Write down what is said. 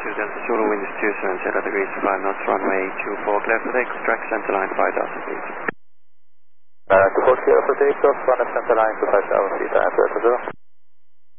Delta Zulu, wind is 270 degrees, 5 knots, runway 24, clear for takeoff, track center line 5,000 feet. 240 for takeoff, run at center line to 5,000 feet, I have